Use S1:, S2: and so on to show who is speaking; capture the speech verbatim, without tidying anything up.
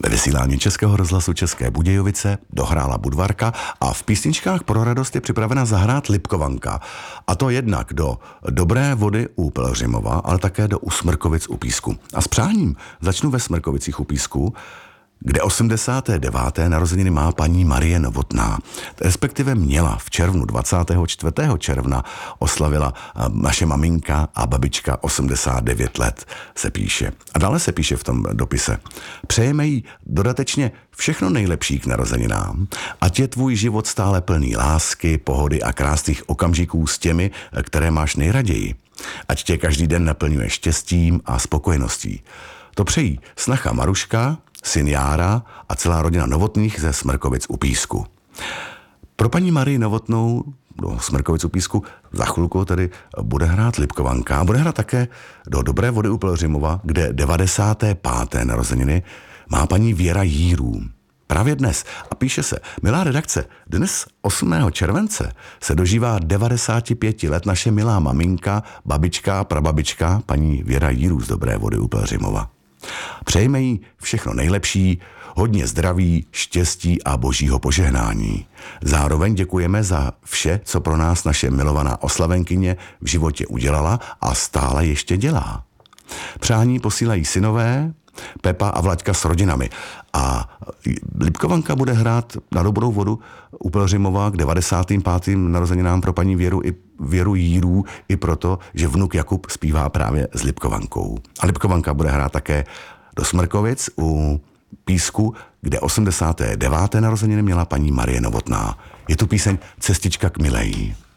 S1: Ve vysílání Českého rozhlasu České Budějovice dohrála Budvarka a v písničkách pro radost je připravena zahrát Lipkovanka. A to jednak do Dobré vody u Pelhřimova, ale také do Usmrkovic u Písku. A s přáním začnu ve Smrkovicích u Písku, kde osmdesáté deváté narozeniny má paní Marie Novotná. Respektive měla v červnu, dvacátého čtvrtého června oslavila naše maminka a babička osmdesát devět let, se píše. A dále se píše v tom dopise. Přejeme jí dodatečně všechno nejlepší k narozeninám, ať je tvůj život stále plný lásky, pohody a krásných okamžiků s těmi, které máš nejraději. Ať tě každý den naplňuje štěstím a spokojeností. To přejí snacha Maruška, syn Jára a celá rodina Novotných ze Smrkovic u Písku. Pro paní Marii Novotnou do Smrkovic u Písku za chvilku tedy bude hrát Lipkovanka a bude hrát také do Dobré vody u Pelhřimova, kde devadesáté páté narozeniny má paní Věra Jírů. Právě dnes. A píše se, milá redakce, dnes osmého července se dožívá devadesáti pěti let naše milá maminka, babička, prababička, paní Věra Jírů z Dobré vody u Pelhřimova. Přejme jí všechno nejlepší, hodně zdraví, štěstí a božího požehnání. Zároveň děkujeme za vše, co pro nás naše milovaná oslavenkyně v životě udělala a stále ještě dělá. Přání posílají synové Pepa a Vlaďka s rodinami. A Lipkovanka bude hrát na Dobrou vodu u Pelhřimova k devadesátým pátým narozeninám pro paní Věru i Věru Jírů i proto, že vnuk Jakub zpívá právě s Lipkovankou. A Lipkovanka bude hrát také do Smrkovic u Písku, kde osmdesáté deváté narozeniny měla paní Marie Novotná. Je tu píseň Cestička k milejí.